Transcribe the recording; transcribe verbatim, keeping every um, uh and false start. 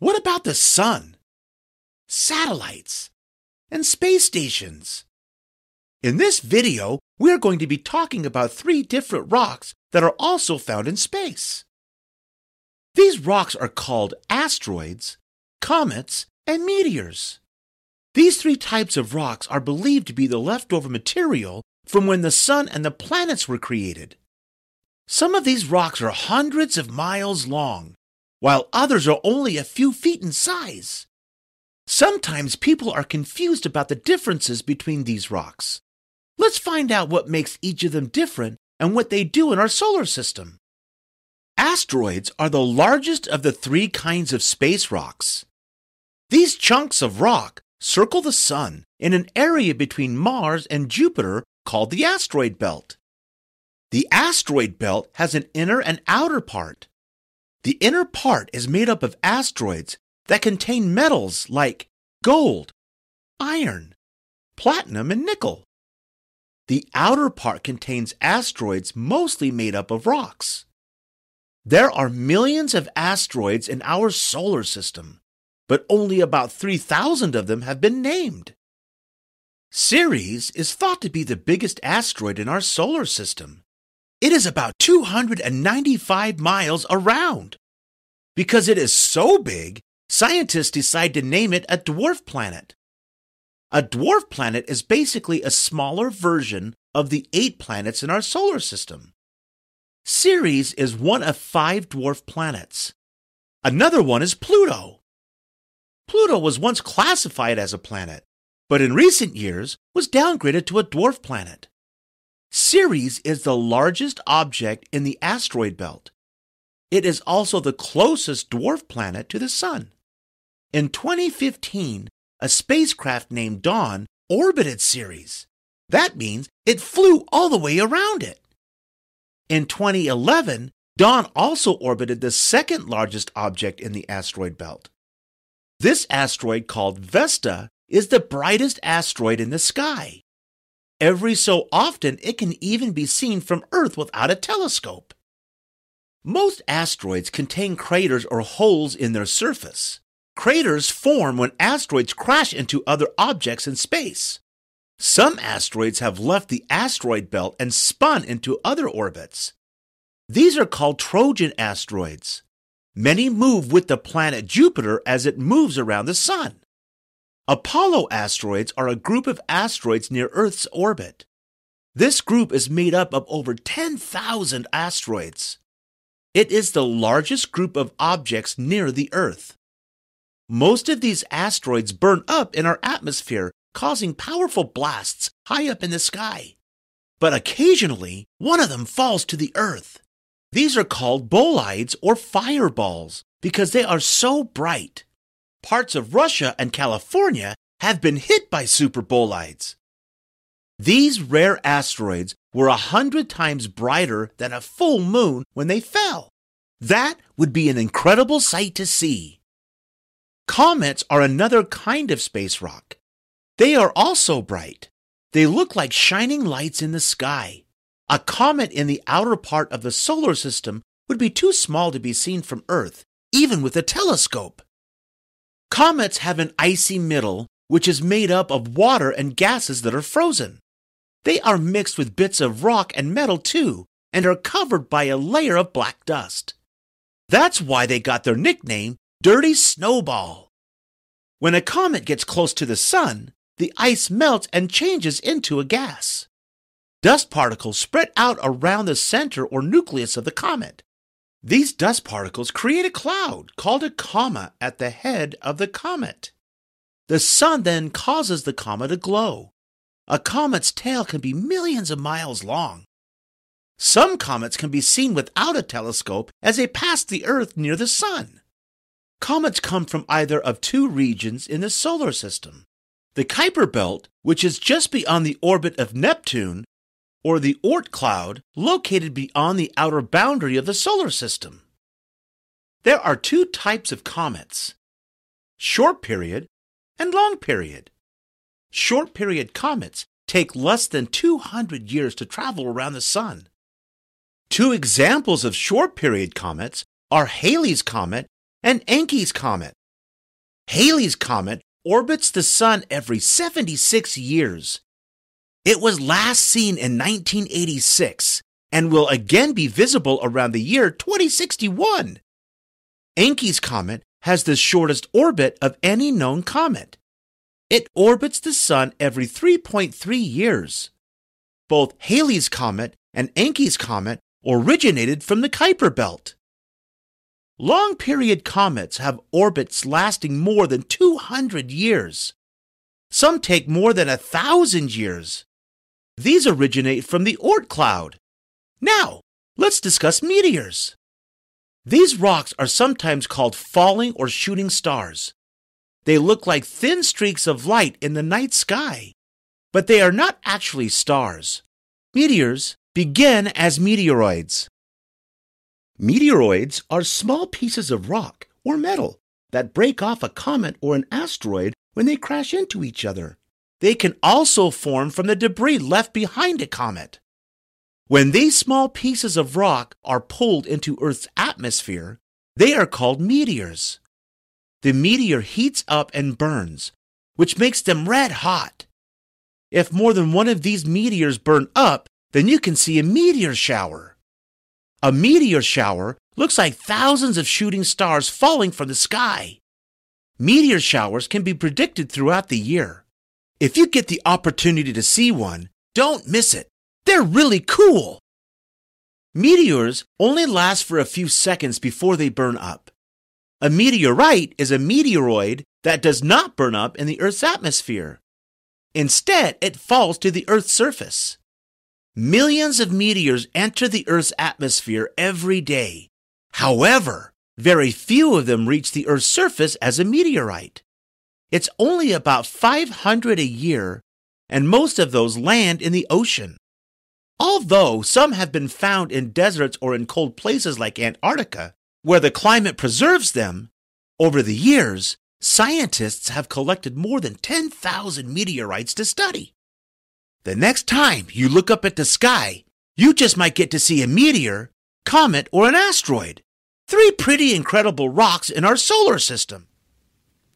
What about the sun, satellites, and space stations? In this video, we're going to be talking about three different rocks that are also found in space. These rocks are called asteroids, comets, and meteors. These three types of rocks are believed to be the leftover material from when the sun and the planets were created. Some of these rocks are hundreds of miles long, while others are only a few feet in size. Sometimes people are confused about the differences between these rocks. Let's find out what makes each of them different and what they do in our solar system. Asteroids are the largest of the three kinds of space rocks. These chunks of rock circle the sun in an area between Mars and Jupiter called the asteroid belt. The asteroid belt has an inner and outer part. The inner part is made up of asteroids that contain metals like gold, iron, platinum, and nickel. The outer part contains asteroids mostly made up of rocks. There are millions of asteroids in our solar system, but only about three thousand of them have been named. Ceres is thought to be the biggest asteroid in our solar system. It is about two hundred ninety-five miles around. Because it is so big, scientists decide to name it a dwarf planet. A dwarf planet is basically a smaller version of the eight planets in our solar system. Ceres is one of five dwarf planets. Another one is Pluto. Pluto was once classified as a planet, but in recent years was downgraded to a dwarf planet. Ceres is the largest object in the asteroid belt. It is also the closest dwarf planet to the Sun. In twenty fifteen, a spacecraft named Dawn orbited Ceres. That means it flew all the way around it. In twenty eleven, Dawn also orbited the second largest object in the asteroid belt. This asteroid, called Vesta, is the brightest asteroid in the sky. Every so often, it can even be seen from Earth without a telescope. Most asteroids contain craters or holes in their surface. Craters form when asteroids crash into other objects in space. Some asteroids have left the asteroid belt and spun into other orbits. These are called Trojan asteroids. Many move with the planet Jupiter as it moves around the Sun. Apollo asteroids are a group of asteroids near Earth's orbit. This group is made up of over ten thousand asteroids. It is the largest group of objects near the Earth. Most of these asteroids burn up in our atmosphere, causing powerful blasts high up in the sky. But occasionally, one of them falls to the Earth. These are called bolides or fireballs because they are so bright. Parts of Russia and California have been hit by superbolides. These rare asteroids were a hundred times brighter than a full moon when they fell. That would be an incredible sight to see. Comets are another kind of space rock. They are also bright. They look like shining lights in the sky. A comet in the outer part of the solar system would be too small to be seen from Earth, even with a telescope. Comets have an icy middle, which is made up of water and gases that are frozen. They are mixed with bits of rock and metal too, and are covered by a layer of black dust. That's why they got their nickname, Dirty Snowball. When a comet gets close to the Sun, the ice melts and changes into a gas. Dust particles spread out around the center or nucleus of the comet. These dust particles create a cloud called a coma at the head of the comet. The Sun then causes the comet to glow. A comet's tail can be millions of miles long. Some comets can be seen without a telescope as they pass the Earth near the Sun. Comets come from either of two regions in the solar system. The Kuiper Belt, which is just beyond the orbit of Neptune, or the Oort cloud, located beyond the outer boundary of the solar system. There are two types of comets, short period and long period. Short period comets take less than two hundred years to travel around the Sun. Two examples of short period comets are Halley's Comet and Encke's Comet. Halley's Comet orbits the Sun every seventy-six years. It was last seen in nineteen eighty-six and will again be visible around the year twenty sixty-one. Encke's Comet has the shortest orbit of any known comet. It orbits the Sun every three point three years. Both Halley's Comet and Encke's Comet originated from the Kuiper Belt. Long-period comets have orbits lasting more than two hundred years. Some take more than a thousand years. These originate from the Oort cloud. Now, let's discuss meteors. These rocks are sometimes called falling or shooting stars. They look like thin streaks of light in the night sky, but they are not actually stars. Meteors begin as meteoroids. Meteoroids are small pieces of rock or metal that break off a comet or an asteroid when they crash into each other. They can also form from the debris left behind a comet. When these small pieces of rock are pulled into Earth's atmosphere, they are called meteors. The meteor heats up and burns, which makes them red hot. If more than one of these meteors burn up, then you can see a meteor shower. A meteor shower looks like thousands of shooting stars falling from the sky. Meteor showers can be predicted throughout the year. If you get the opportunity to see one, don't miss it. They're really cool. Meteors only last for a few seconds before they burn up. A meteorite is a meteoroid that does not burn up in the Earth's atmosphere. Instead, it falls to the Earth's surface. Millions of meteors enter the Earth's atmosphere every day. However, very few of them reach the Earth's surface as a meteorite. It's only about five hundred a year, and most of those land in the ocean. Although some have been found in deserts or in cold places like Antarctica, where the climate preserves them, over the years, scientists have collected more than ten thousand meteorites to study. The next time you look up at the sky, you just might get to see a meteor, comet, or an asteroid. Three pretty incredible rocks in our solar system.